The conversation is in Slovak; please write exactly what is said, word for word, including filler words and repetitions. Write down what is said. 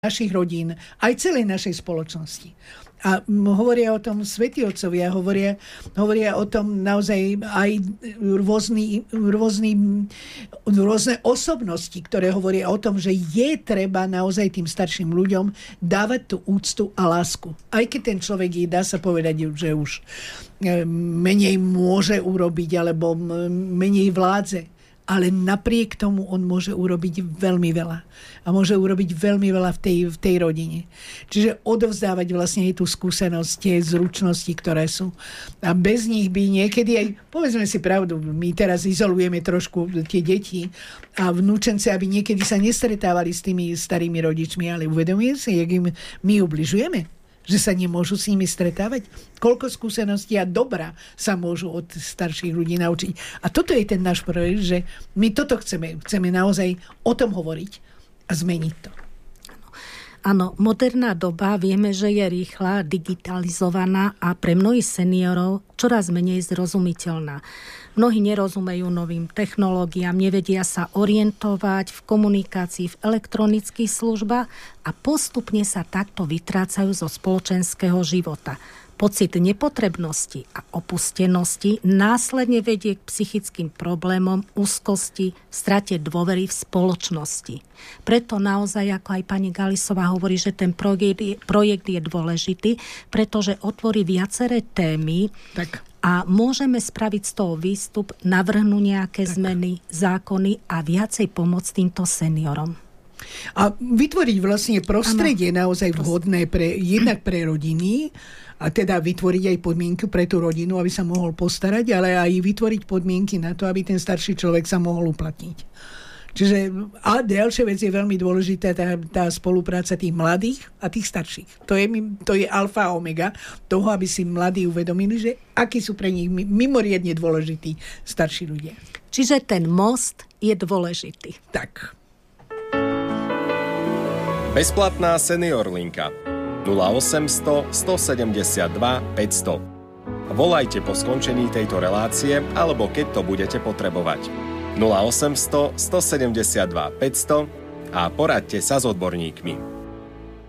našich rodín, aj celej našej spoločnosti. A hovoria o tom svätí otcovia, hovoria, hovoria o tom naozaj aj rôzny, rôzny, rôzne osobnosti, ktoré hovoria o tom, že je treba naozaj tým starším ľuďom dávať tú úctu a lásku. Aj keď ten človek je, dá sa povedať, že už menej môže urobiť alebo menej vládze. Ale napriek tomu on môže urobiť veľmi veľa. A môže urobiť veľmi veľa v tej, v tej rodine. Čiže odovzdávať vlastne aj tú skúsenosť, tie zručnosti, ktoré sú. A bez nich by niekedy aj, povedzme si pravdu, my teraz izolujeme trošku tie deti a vnúčence, aby niekedy sa nestretávali s tými starými rodičmi, ale uvedomuje si, jak im my ubližujeme. Že sa nemôžu s nimi stretávať. Koľko skúseností a dobra sa môžu od starších ľudí naučiť. A toto je ten náš projekt, že my toto chceme. Chceme naozaj o tom hovoriť a zmeniť to. Áno, moderná doba vieme, že je rýchla, digitalizovaná a pre mnohých seniorov čoraz menej zrozumiteľná. Mnohí nerozumejú novým technológiám, nevedia sa orientovať v komunikácii, v elektronických službách a postupne sa takto vytrácajú zo spoločenského života. Pocit nepotrebnosti a opustenosti následne vedie k psychickým problémom, úzkosti, strate dôvery v spoločnosti. Preto naozaj, ako aj pani Galisová hovorí, že ten projekt je, projekt je dôležitý, pretože otvorí viaceré témy. Tak. A môžeme spraviť z toho výstup, navrhnúť nejaké tak. zmeny, zákony a viacej pomôcť týmto seniorom. A vytvoriť vlastne prostredie ano. naozaj vhodné pre, jednak pre rodiny, a teda vytvoriť aj podmienky pre tú rodinu, aby sa mohol postarať, ale aj vytvoriť podmienky na to, aby ten starší človek sa mohol uplatniť. Čiže a ďalšia vec je veľmi dôležitá, tá, tá spolupráca tých mladých a tých starších. To je, to je alfa a omega toho, aby si mladí uvedomili, že akí sú pre nich mimoriadne dôležití starší ľudia. Čiže ten most je dôležitý. Tak. Bezplatná senior linka nula osemsto, sto sedemdesiatdva, päťsto. Volajte po skončení tejto relácie alebo keď to budete potrebovať. nula osemsto, sto sedemdesiatdva, päťsto a poraďte sa s odborníkmi.